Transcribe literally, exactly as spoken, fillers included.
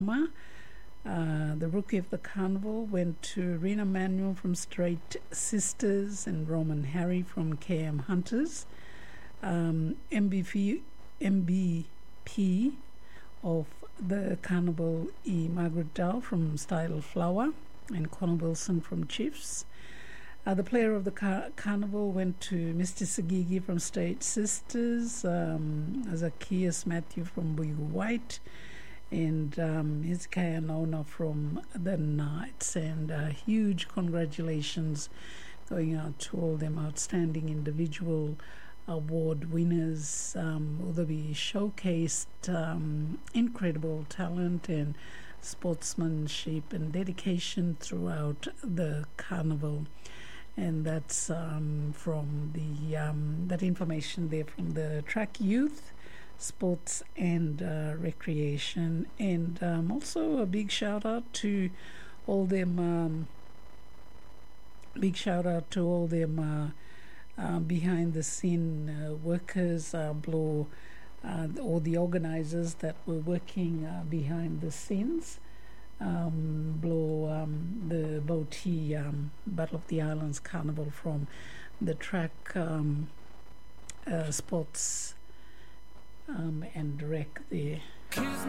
Uh, the Rookie of the Carnival went to Rena Manuel from Straight Sisters and Roman Harry from K M Hunters. Um, M B P, M B P of the Carnival E. Margaret Dow from Style Flower and Connor Wilson from Chiefs. Uh, the player of the car- Carnival went to Mister Sagigi from Straight Sisters, um, Zacchaeus Matthew from Buigu White, and um, Hezekiah Nona from the Knights. And uh, huge congratulations going out to all them outstanding individual award winners. Um, Udhabi showcased um, incredible talent and sportsmanship and dedication throughout the carnival. And that's um, from the um, that information there from the Track Youth Sports and uh, Recreation. And um, also a big shout out to all them um, big shout out to all them uh, uh, behind the scene uh, workers, uh, blow uh, or the organizers that were working uh, behind the scenes. Um, blow um, the Boti um, Battle of the Islands Carnival from the track um, uh, sports um, and rec there.